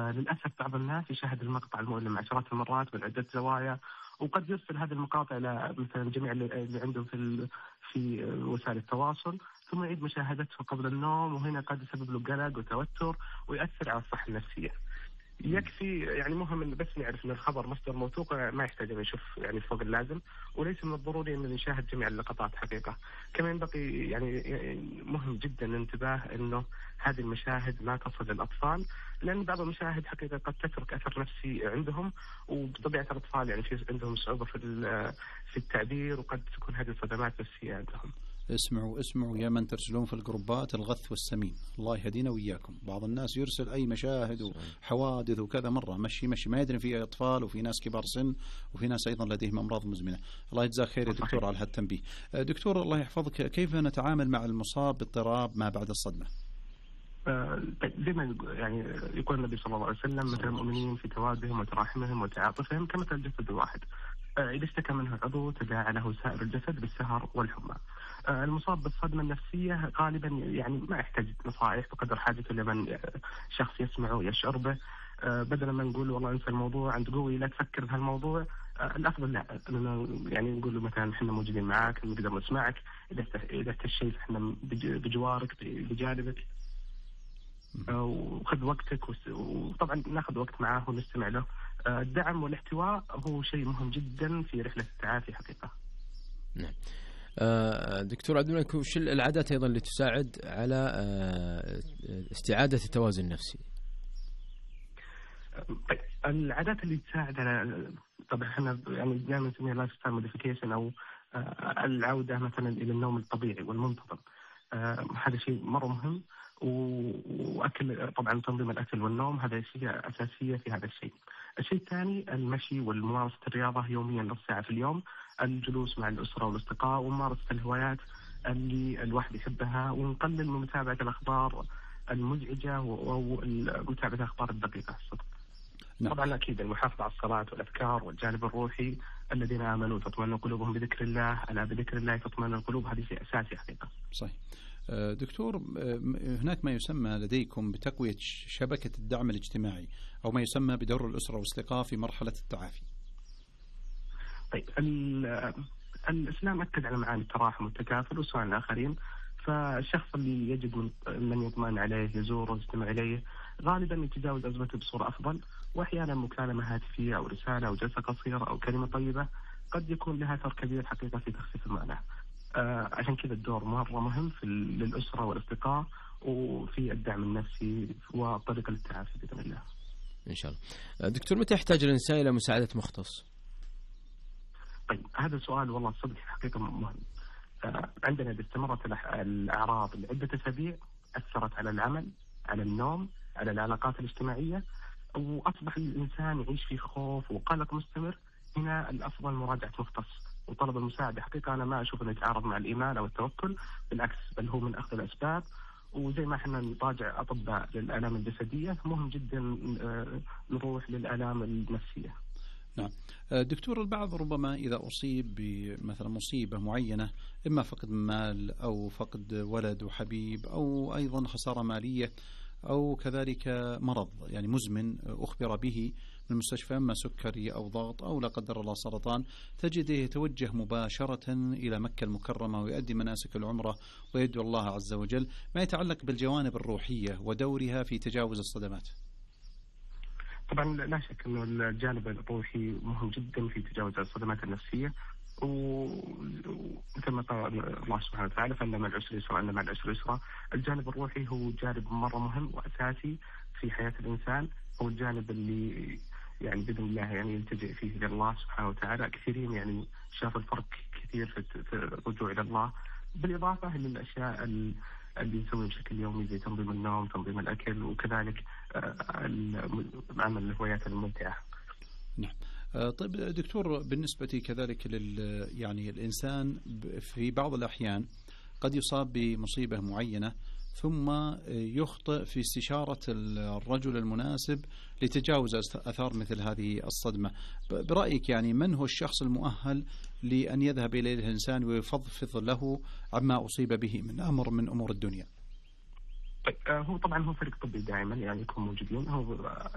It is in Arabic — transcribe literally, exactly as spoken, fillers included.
آه للأسف بعض الناس يشاهد المقطع المؤلم عشرات المرات من عدة زوايا، وقد يرسل هذه المقاطع إلى مثلا جميع اللي عنده في في وسائل التواصل، ثم يعيد مشاهدته قبل النوم، وهنا قد يسبب له قلق وتوتر ويؤثر على الصحة النفسية. يكفي يعني مهم إن بس نعرف إن الخبر مصدر موثوق، ما يحتاج أن يشوف يعني فوق اللازم، وليس من الضروري أن نشاهد جميع اللقطات حقيقة. كما ينبغي يعني مهم جدا الانتباه إنه هذه المشاهد ما تصل للأطفال، لأن بعض المشاهد حقيقة قد تترك أثر نفسي عندهم، وبطبيعة الأطفال يعني في عندهم صعوبة في في التعبير، وقد تكون هذه الصدمات نفسية عندهم. اسمعوا اسمعوا يا من ترسلون في الجروبات الغث والسمين، الله يهدينا وإياكم. بعض الناس يرسل أي مشاهد وحوادث وكذا مرة مشي مشي ما يدري في أطفال وفي ناس كبار سن وفي ناس أيضا لديهم أمراض مزمنة. الله يجزاك خير يا دكتور على هالتنبيه. دكتور الله يحفظك، كيف نتعامل مع المصاب باضطراب ما بعد الصدمة؟ زي ما يعني يقول النبي صلى الله عليه وسلم: مثل المؤمنين في توادهم وتراحمهم وتعاطفهم كمثل الجسد الواحد، إذا اشتكى منه عضو تداعى له سائر الجسد بالسهر والحمى. المصاب بالصدمة النفسية غالبا يعني ما يحتاج نصائح بقدر حاجته لمن شخص يسمعه ويشعر به. بدل ما نقول والله انسى الموضوع، عند قوي لا تفكر بهالموضوع، الافضل لا يعني نقول له مثلا احنا موجودين معاك، نقدر نسمعك، اذا اذا احتجت احنا بجوارك بجانبك، وخذ وقتك، وطبعا ناخذ وقت معاه ونستمع له. الدعم والاحتواء هو شيء مهم جدا في رحلة التعافي حقيقة. نعم. دكتور عبد الملك، وش العادات أيضا اللي تساعد على استعادة التوازن النفسي؟ طيب العادات اللي تساعد على، طبعا احنا يعني دائما نسميها لايف ستايل موديفيكيشن، او العودة مثلا إلى النوم الطبيعي والمنتظم. هذا شيء مرة مهم، وأكل طبعا تنظيم الأكل والنوم هذا شيء أساسية في هذا الشيء. الشيء الثاني المشي والممارسة الرياضة يوميا نص ساعة في اليوم، الجلوس مع الأسرة والأصدقاء، وممارسة الهوايات اللي الواحد يحبها، ونقلل من متابعة الأخبار المزعجة ومتابعة الأخبار الدقيقة الصدق. نعم. طبعا أكيد المحافظة على الصلاة والأذكار والجانب الروحي، الذين آمنوا تطمئن قلوبهم بذكر الله، ألا بذكر الله تطمئن القلوب، هذه شيء أساسي حقيقة. صحيح. دكتور، هناك ما يسمى لديكم بتقوية شبكة الدعم الاجتماعي، أو ما يسمى بدور الأسرة والأصدقاء في مرحلة التعافي. طيب الإسلام أكد على معاني التراحم والتكافل والسؤال الآخرين، فالشخص اللي يجب من يطمئن عليه يزوره ويستمع إليه غالبا يتجاوز أزمته بصورة أفضل، وأحيانا مكالمة هاتفية أو رسالة أو جلسة قصيرة أو كلمة طيبة قد يكون لها أثر كبير حقيقة في تخفيف المألم. آه عشان كذا الدور مرة مهم في للأسرة والأصدقاء وفي الدعم النفسي وطريقة للتعافي بإذن الله. إن شاء الله. دكتور، متى يحتاج الإنسان إلى مساعدة مختص؟ طيب هذا سؤال والله صدق حقيقة مهم. آه عندنا إذا استمرت الأعراض لعدة أسابيع أثرت على العمل، على النوم، على العلاقات الاجتماعية، وأصبح الإنسان يعيش في خوف وقلق مستمر، هنا الأفضل مراجعة مختص وطلب المساعدة. حقيقة أنا ما أشوف أنه يتعارض مع الإيمان أو التوكل، بالعكس بل هو من أخذ الأسباب. وزي ما احنا نراجع أطباء للآلام الجسدية، مهم جدا نروح للآلام النفسية. نعم دكتور، البعض ربما إذا أصيب بمثلا مصيبة معينة، إما فقد مال أو فقد ولد وحبيب أو أيضا خسارة مالية أو كذلك مرض يعني مزمن أخبر به من المستشفى، أما سكري أو ضغط أو لا قدر الله سرطان، تجده يتوجه مباشرة إلى مكة المكرمة ويؤدي مناسك العمرة ويدعو الله عز وجل. ما يتعلق بالجوانب الروحية ودورها في تجاوز الصدمات. طبعا لا شك أنه الجانب الروحي مهم جدا في تجاوز الصدمات النفسية، ومثل ما قال الله سبحانه وتعالى فإن مع العسر يسرا إن مع العسر يسرا. الجانب الروحي هو جانب مرة مهم وأساسي في حياة الإنسان، هو الجانب اللي يعني بإذن الله يعني يلتجئ فيه إلى الله سبحانه وتعالى. كثيرين يعني شافوا الفرق كثير في الرجوع إلى الله، بالإضافة للأشياء اللي نسويها بشكل يومي زي تنظيم النوم، تنظيم الأكل، وكذلك عمل الهوايات الممتعة. نعم. طيب دكتور، بالنسبة كذلك لل يعني الإنسان في بعض الأحيان قد يصاب بمصيبة معينة ثم يخطئ في استشارة الرجل المناسب لتجاوز أثار مثل هذه الصدمة. برأيك يعني من هو الشخص المؤهل لأن يذهب إليه الإنسان ويفضفض له عما أصيب به من أمر من أمور الدنيا؟ هو طبعا هو فريق طبي دائما يعني يكون موجودين، هو